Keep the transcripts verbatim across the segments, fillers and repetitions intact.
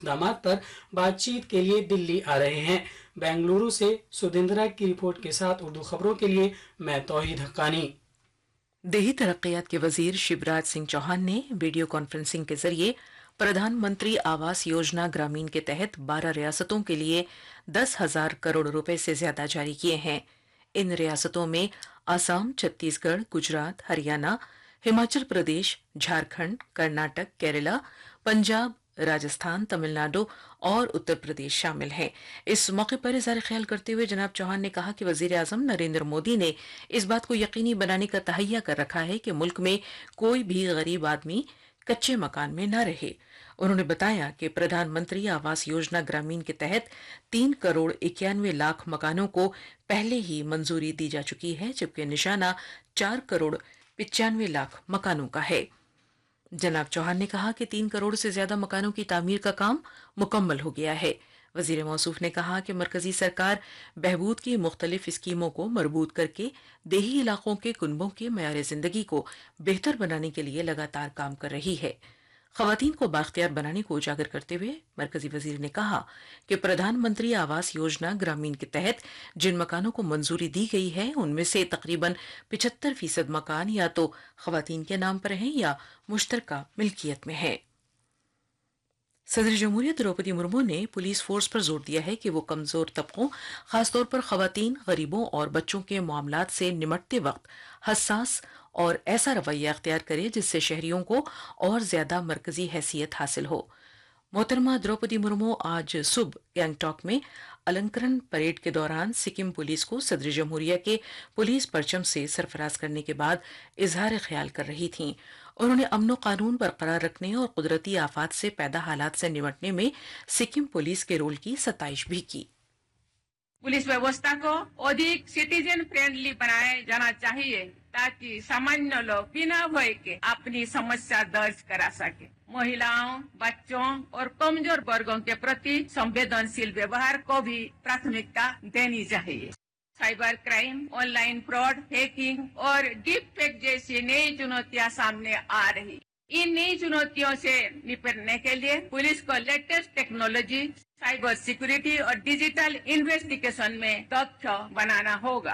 दामाद पर बातचीत के लिए दिल्ली आ रहे हैं। बेंगलुरु से सुधिंद्रा की रिपोर्ट के साथ उर्दू खबरों के लिए मैं तौहीद हक्कानी। देही तरक्कियात के वजीर शिवराज सिंह चौहान ने वीडियो कॉन्फ्रेंसिंग के जरिए प्रधानमंत्री आवास योजना ग्रामीण के तहत बारह रियासतों के लिए दस हजार करोड़ रुपए से ज्यादा जारी किए हैं। इन रियासतों में असम, छत्तीसगढ़, गुजरात, हरियाणा, हिमाचल प्रदेश, झारखंड, कर्नाटक, केरला, पंजाब, राजस्थान, तमिलनाडु और उत्तर प्रदेश शामिल हैं। इस मौके पर इज़हार ख्याल करते हुए जनाब चौहान ने कहा कि वजीर आजम नरेंद्र मोदी ने इस बात को यकीनी बनाने का तहैया कर रखा है कि मुल्क में कोई भी गरीब आदमी कच्चे मकान में न रहे। उन्होंने बताया कि प्रधानमंत्री आवास योजना ग्रामीण के तहत तीन करोड़ इक्यानवे लाख मकानों को पहले ही मंजूरी दी जा चुकी है, जबकि निशाना चार करोड़ पिचानवे लाख मकानों का है। जनाब चौहान ने कहा कि तीन करोड़ से ज्यादा मकानों की तामीर का काम मुकम्मल हो गया है। वजीर मौसूफ ने कहा कि मरकजी सरकार बहबूद की मुख्तलिफ स्कीमों को मरबूत करके देही इलाकों के कुनबों के मयार जिंदगी को बेहतर बनाने के लिए लगातार काम कर रही है। खवातीन को बाख्तियार बनाने को उजागर करते हुए मरकजी वजीर ने कहा कि प्रधानमंत्री आवास योजना ग्रामीण के तहत जिन मकानों को मंजूरी दी गई है उनमें से तकरीबन पिछहत्तर फीसद मकान या तो खवातीन के नाम पर हैं या मुश्तरका मिल्कियत में है। सदर जमहूरियत द्रौपदी मुर्मू ने पुलिस फोर्स पर जोर दिया है कि वो कमजोर तबकों, खासतौर पर खवातीन, गरीबों और बच्चों के मामलात से निमटते वक्त हसास और ऐसा रवैया अख्तियार करे जिससे शहरियों को और ज्यादा मरकजी हैसियत हासिल हो। मोहतरमा द्रौपदी मुर्मू आज सुबह गैंगटॉक में अलंकरण परेड के दौरान सिक्किम पुलिस को सदर जमहूरिया के पुलिस परचम से सरफराज करने के बाद इजहार ख्याल कर रही थीं। उन्होंने अमनो कानून बरकरार रखने और कुदरती आफात से पैदा हालात से निपटने में सिक्किम पुलिस के रोल की सताइश भी की। पुलिस व्यवस्था को अधिक सिटीजन फ्रेंडली बनाया जाना चाहिए ताकि सामान्य लोग बिना भय के अपनी समस्या दर्ज करा सके। महिलाओं, बच्चों और कमजोर वर्गों के प्रति संवेदनशील व्यवहार को भी प्राथमिकता देनी चाहिए। Cyber crime, online fraud, hacking और डीप फेक जैसी नई चुनौतियां सामने आ रही। इन नई चुनौतियों से निपटने के लिए पुलिस को लेटेस्ट टेक्नोलॉजी, साइबर सिक्योरिटी और डिजिटल इन्वेस्टिगेशन में दक्ष बनाना होगा।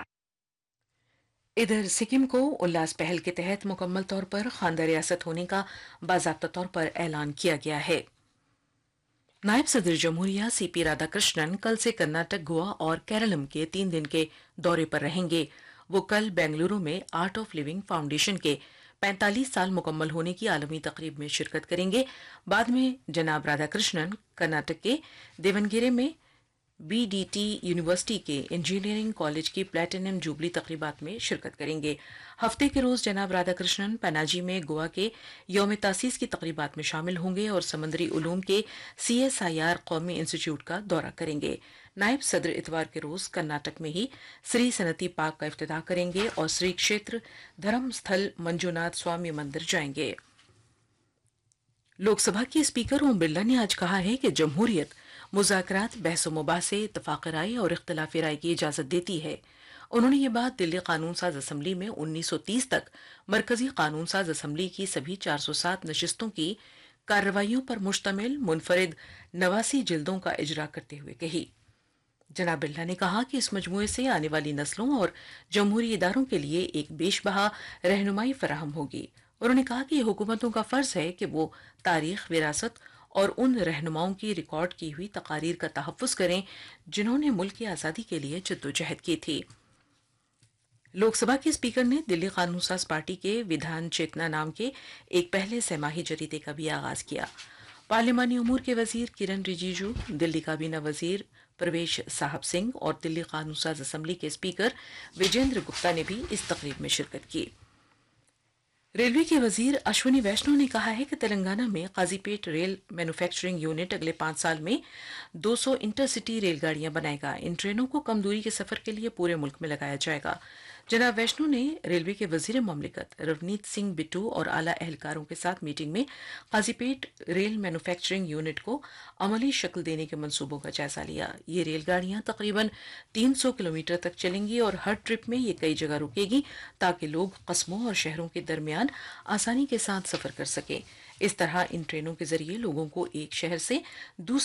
इधर सिक्किम को उल्लास पहल के तहत मुकम्मल तौर पर खानदा रियासत होने का बाज़ाब्ता तौर पर ऐलान किया गया है। नायब सदर जमहूरिया सी पी राधाकृष्णन कल से कर्नाटक, गोवा और केरलम के तीन दिन के दौरे पर रहेंगे। वो कल बेंगलुरु में आर्ट ऑफ लिविंग फाउंडेशन के पैंतालीस साल मुकम्मल होने की आलमी तकरीब में शिरकत करेंगे। बाद में जनाब राधाकृष्णन कर्नाटक के देवनगिरे में बी डी टी यूनिवर्सिटी के इंजीनियरिंग कॉलेज की प्लेटिनम जुबली तकरीबात में शिरकत करेंगे। हफ्ते के रोज जनाब राधाकृष्णन पनाजी में गोवा के यौम तासीस की तकरीबात में शामिल होंगे और समंदरी उलूम के सी एस आई आर कौमी इंस्टीट्यूट का दौरा करेंगे। नायब सदर इतवार के रोज कर्नाटक में ही श्री सनती पार्क का इफ्तिताह करेंगे और श्री क्षेत्र धर्म स्थल मंजूनाथ स्वामी मंदिर जाएंगे। लोकसभा के स्पीकर ओम बिरला ने आज कहा है कि जमहूरियत मुज़ाकरात, बहस मुबासे, इत्तफाक राय और इख्तिलाफी राय की इजाजत देती है। उन्होंने ये बात दिल्ली कानून साज असम्बली में उन्नीस सौ तीस तक मरकजी कानून साज असम्बली की सभी चार सौ सात नशिस्तों की कार्रवाइयों पर मुश्तमिल मुनफरिद नवासी जिल्दों का इजरा करते हुए कही। जनाब बिरला ने कहा कि इस मजमूए से आने वाली नस्लों और जमहूरी इदारों के लिए एक बेशबहा रहनुमाई फराहम होगी। उन्होंने कहा कि हुकूमतों का फर्ज है कि वो तारीख, विरासत और उन रहनुमाओं की रिकॉर्ड की हुई तकारीर का तहफ़्फ़ुज़ करें जिन्होंने मुल्क की आज़ादी के लिए जद्दोजहद की थी। लोकसभा के स्पीकर ने दिल्ली कानून साज पार्टी के विधान चेतना नाम के एक पहले सहमाही जरीदे का भी आगाज किया। पार्लिमानी उमूर के वजीर किरण रिजिजू, दिल्ली काबीना वजीर प्रवेश साहब सिंह और दिल्ली कानून साज असम्बली के स्पीकर विजेंद्र गुप्ता ने भी इस तकरीब में शिरकत की। रेलवे के वजीर अश्विनी वैष्णव ने कहा है कि तेलंगाना में काजीपेट रेल मैन्युफैक्चरिंग यूनिट अगले पांच साल में दो सौ इंटरसिटी रेलगाड़ियां बनाएगा। इन ट्रेनों को कम दूरी के सफर के लिए पूरे मुल्क में लगाया जाएगा। जनाब वैष्णव ने रेलवे के वजीर ममलिकत रवनीत सिंह बिट्टू और आला एहलकारों के साथ मीटिंग में काजीपेट रेल मैन्युफैक्चरिंग यूनिट को अमली शक्ल देने के मंसूबों का जायजा लिया। ये रेलगाड़ियां तकरीबन तीन सौ किलोमीटर तक चलेंगी और हर ट्रिप में ये कई जगह रुकेगी ताकि लोग कस्बों और शहरों के दरमियान आसानी के साथ सफर कर सकें। इस तरह इन ट्रेनों के जरिए लोगों को एक शहर से दूसरे